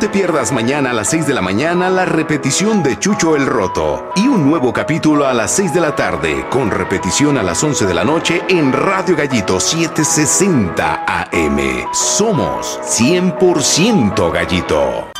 te pierdas mañana a las 6 de la mañana la repetición de Chucho el Roto y un nuevo capítulo a las 6 de la tarde con repetición a las 11 de la noche en Radio Gallito 760 AM. Somos 100% Gallito.